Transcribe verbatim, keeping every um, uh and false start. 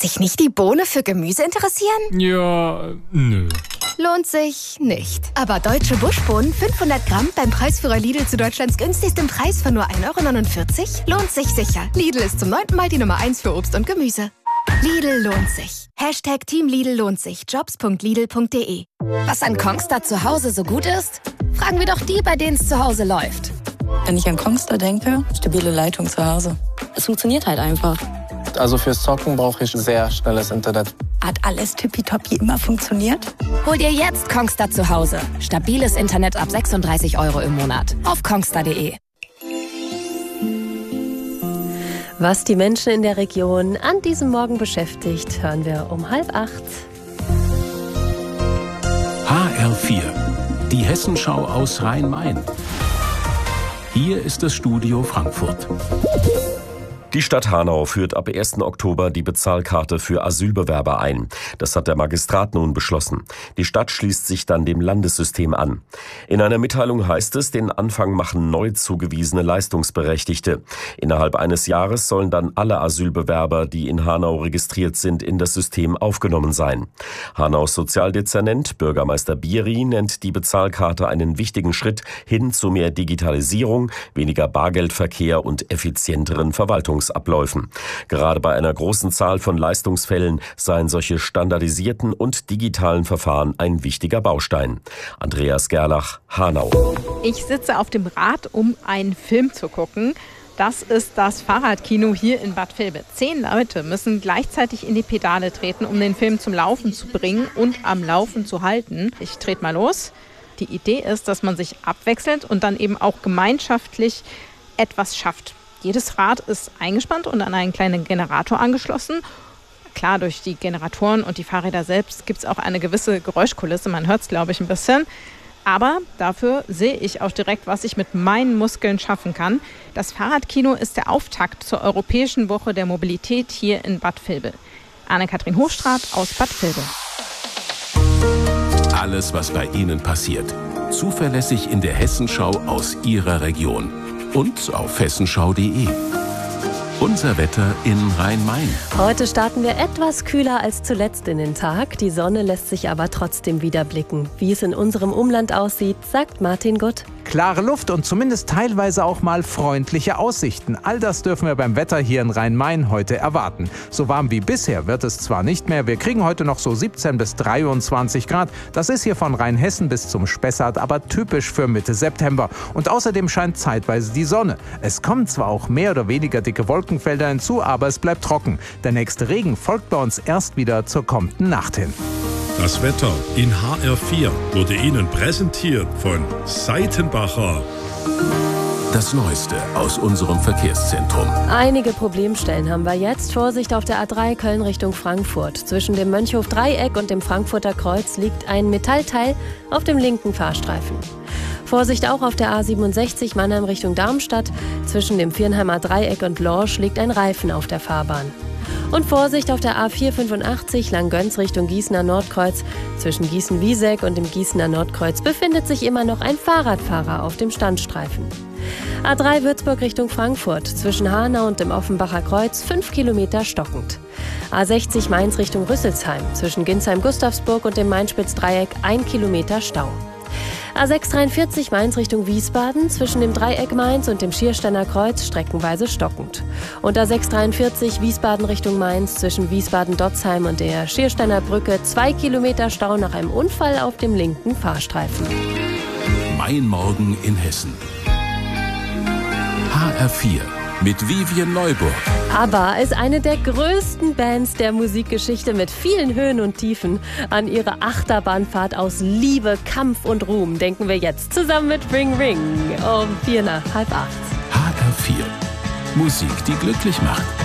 Sich nicht die Bohne für Gemüse interessieren? Ja, nö. Lohnt sich nicht. Aber deutsche Buschbohnen fünfhundert Gramm beim Preisführer Lidl zu Deutschlands günstigstem Preis von nur ein Euro neunundvierzig lohnt sich sicher. Lidl ist zum neunten Mal die Nummer eins für Obst und Gemüse. Lidl lohnt sich. Hashtag Team Lidl lohnt sich. Jobs punkt lidl punkt de. Was an Kongstar zu Hause so gut ist? Fragen wir doch die, bei denen es zu Hause läuft. Wenn ich an Kongstar denke, stabile Leitung zu Hause. Es funktioniert halt einfach. Also fürs Zocken brauche ich sehr schnelles Internet. Hat alles tippitoppi immer funktioniert? Hol dir jetzt Kongstar zu Hause. Stabiles Internet ab sechsunddreißig Euro im Monat. Auf kongstar punkt de. Was die Menschen in der Region an diesem Morgen beschäftigt, hören wir um halb acht. H R vier, die Hessenschau aus Rhein-Main. Hier ist das Studio Frankfurt. Die Stadt Hanau führt ab ersten Oktober die Bezahlkarte für Asylbewerber ein. Das hat der Magistrat nun beschlossen. Die Stadt schließt sich dann dem Landessystem an. In einer Mitteilung heißt es, den Anfang machen neu zugewiesene Leistungsberechtigte. Innerhalb eines Jahres sollen dann alle Asylbewerber, die in Hanau registriert sind, in das System aufgenommen sein. Hanaus Sozialdezernent Bürgermeister Bieri nennt die Bezahlkarte einen wichtigen Schritt hin zu mehr Digitalisierung, weniger Bargeldverkehr und effizienteren Verwaltungsabläufen. Gerade bei einer großen Zahl von Leistungsfällen seien solche standardisierten und digitalen Verfahren ein wichtiger Baustein. Andreas Gerlach, Hanau. Ich sitze auf dem Rad, um einen Film zu gucken. Das ist das Fahrradkino hier in Bad Vilbel. Zehn Leute müssen gleichzeitig in die Pedale treten, um den Film zum Laufen zu bringen und am Laufen zu halten. Ich trete mal los. Die Idee ist, dass man sich abwechselt und dann eben auch gemeinschaftlich etwas schafft. Jedes Rad ist eingespannt und an einen kleinen Generator angeschlossen. Klar, durch die Generatoren und die Fahrräder selbst gibt es auch eine gewisse Geräuschkulisse. Man hört es, glaube ich, ein bisschen. Aber dafür sehe ich auch direkt, was ich mit meinen Muskeln schaffen kann. Das Fahrradkino ist der Auftakt zur Europäischen Woche der Mobilität hier in Bad Vilbel. Anne-Kathrin Hochstraat aus Bad Vilbel. Alles, was bei Ihnen passiert. Zuverlässig in der Hessenschau aus Ihrer Region. Und auf hessenschau punkt de. Unser Wetter in Rhein-Main. Heute starten wir etwas kühler als zuletzt in den Tag. Die Sonne lässt sich aber trotzdem wieder blicken. Wie es in unserem Umland aussieht, sagt Martin Gutt. Klare Luft und zumindest teilweise auch mal freundliche Aussichten. All das dürfen wir beim Wetter hier in Rhein-Main heute erwarten. So warm wie bisher wird es zwar nicht mehr. Wir kriegen heute noch so siebzehn bis dreiundzwanzig Grad. Das ist hier von Rheinhessen bis zum Spessart aber typisch für Mitte September. Und außerdem scheint zeitweise die Sonne. Es kommen zwar auch mehr oder weniger dicke Wolkenfelder hinzu, aber es bleibt trocken. Der nächste Regen folgt bei uns erst wieder zur kommenden Nacht hin. Das Wetter in H R vier wurde Ihnen präsentiert von Seitenbacher. Das Neueste aus unserem Verkehrszentrum. Einige Problemstellen haben wir jetzt. Vorsicht auf der A drei Köln Richtung Frankfurt. Zwischen dem Mönchhof-Dreieck und dem Frankfurter Kreuz liegt ein Metallteil auf dem linken Fahrstreifen. Vorsicht auch auf der A siebenundsechzig Mannheim Richtung Darmstadt. Zwischen dem Viernheimer Dreieck und Lorsch liegt ein Reifen auf der Fahrbahn. Und Vorsicht auf der A vierhundertfünfundachtzig Langgöns Richtung Gießener Nordkreuz. Zwischen Gießen-Wieseck und dem Gießener Nordkreuz befindet sich immer noch ein Fahrradfahrer auf dem Standstreifen. A drei Würzburg Richtung Frankfurt. Zwischen Hanau und dem Offenbacher Kreuz fünf Kilometer stockend. A sechzig Mainz Richtung Rüsselsheim. Zwischen Ginsheim-Gustavsburg und dem Main-Spitz-Dreieck ein Kilometer Stau. A sechs dreiundvierzig Mainz Richtung Wiesbaden, zwischen dem Dreieck Mainz und dem Schiersteiner Kreuz streckenweise stockend. Und A sechs dreiundvierzig Wiesbaden Richtung Mainz, zwischen Wiesbaden-Dotzheim und der Schiersteiner Brücke zwei Kilometer Stau nach einem Unfall auf dem linken Fahrstreifen. Mein Morgen in Hessen. H R vier mit Vivien Neuburg. ABBA ist eine der größten Bands der Musikgeschichte mit vielen Höhen und Tiefen. An ihre Achterbahnfahrt aus Liebe, Kampf und Ruhm denken wir jetzt zusammen mit Ring Ring um vier nach halb acht. H R vier. Musik, die glücklich macht.